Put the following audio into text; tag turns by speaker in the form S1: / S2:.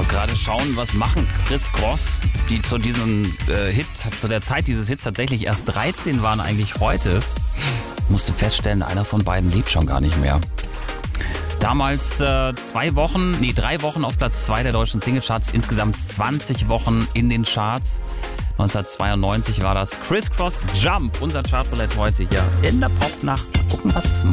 S1: Gerade schauen, was machen Chris Cross, die zu diesem Hit, zu der Zeit dieses Hits tatsächlich erst 13 waren, eigentlich heute. Musste feststellen, einer von beiden lebt schon gar nicht mehr. Damals 3 Wochen auf Platz 2 der deutschen Singlecharts, insgesamt 20 Wochen in den Charts. 1992 war das Chris Cross Jump, unser Chartroulette heute hier in der Popnacht. Mal gucken, was es macht.